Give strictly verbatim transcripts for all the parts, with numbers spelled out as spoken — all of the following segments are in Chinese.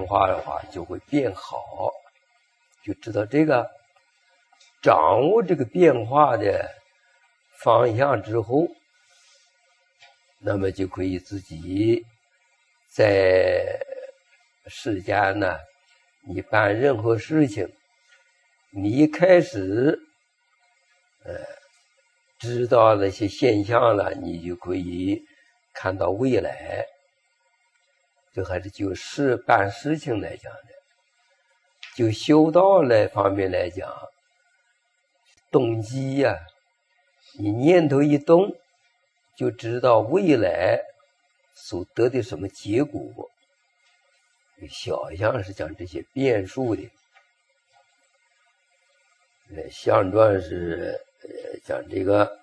化的话，就会变好。就知道这个掌握这个变化的方向之后，那么就可以自己在世间呢，你办任何事情，你一开始呃知道那些现象了，你就可以看到未来。这还是就事办事情来讲的，就修道那方面来讲，动机呀、啊，你念头一动，就知道未来所得的什么结果。小象是讲这些变数的，呃，象传是呃讲这个。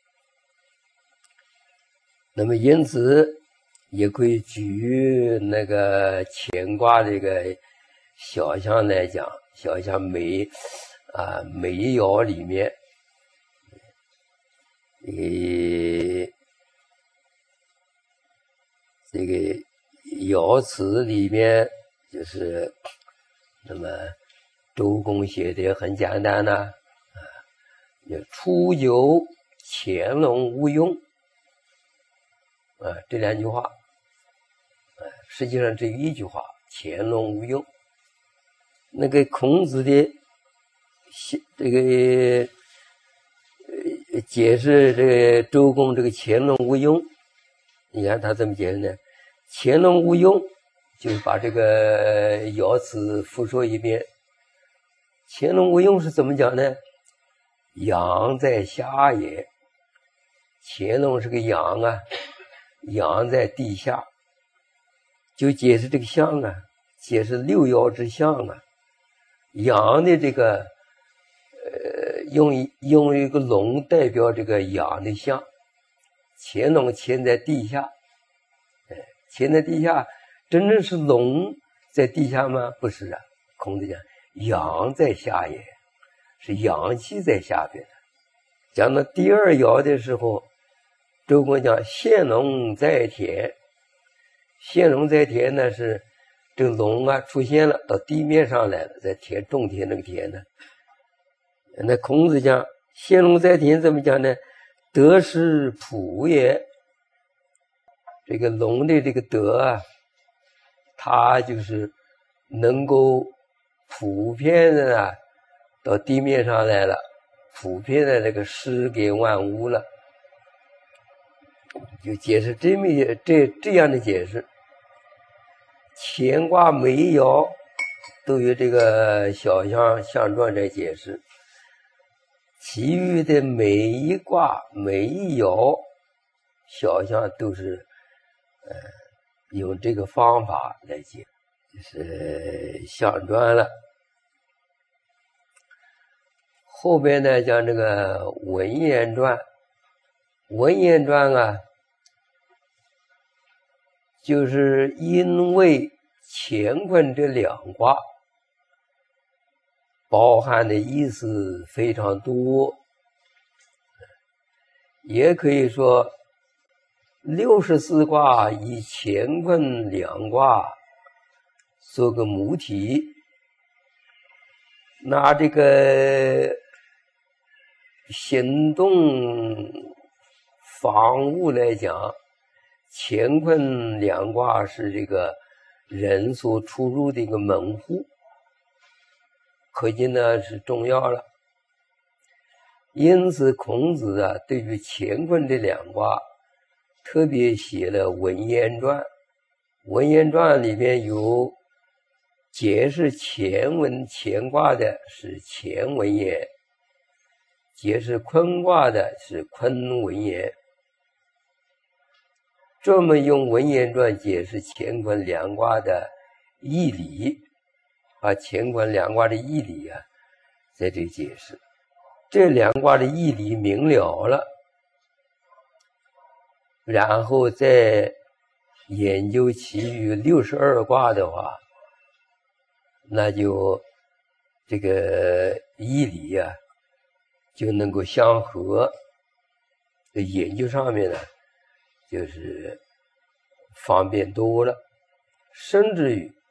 那么因此也可以举那个乾卦这个小象来讲，小象每啊每一爻里面，呃这个爻辞里面就是那么周公写的很简单呢，啊，初九潜龙勿用。啊，这两句话，啊，实际上只有一句话，潜龙勿用。那个孔子的这个呃解释这个周公这个潜龙勿用，你看他怎么解释呢？潜龙勿用，就把这个爻辞复说一遍。潜龙勿用是怎么讲呢？阳在下也，潜龙是个阳啊。阳在地下，就解释这个象啊，解释六爻之象啊。阳的这个，呃，用用一个龙代表这个阳的象，潜龙潜在地下，哎，潜在地下，真正是龙在地下吗？不是啊，孔子讲阳在下也，是阳气在下边的。讲到第二爻的时候。周公讲现龙在田，现龙在田呢是这个龙啊出现了，到地面上来了，在田种田那个田呢。那孔子讲现龙在田怎么讲呢？德是普也。这个龙的这个德啊，它就是能够普遍的啊到地面上来了，普遍的这个施给万物了。就解释这么这这样的解释，乾卦每一爻都有这个小象象传来解释，其余的每一卦每一爻小象都是呃用这个方法来解，就是象传了。后边呢讲这个文言传，文言传啊。就是因为乾坤这两卦包含的意思非常多，也可以说六十四卦以乾坤两卦做个母体，拿这个行动防务来讲，乾坤两卦是这个人所出入的一个门户，可见呢是重要了。因此孔子啊对于乾坤这两卦特别写了文言传，文言传里面有解释乾文乾卦的是乾文言，解释坤卦的是坤文言。这么用文言传解释乾坤两卦的义理，把乾坤两卦的义理啊在这里解释，这两卦的义理明了了，然后再研究其余六十二卦的话，那就这个义理啊就能够相合，在研究上面呢就是方便多了，甚至于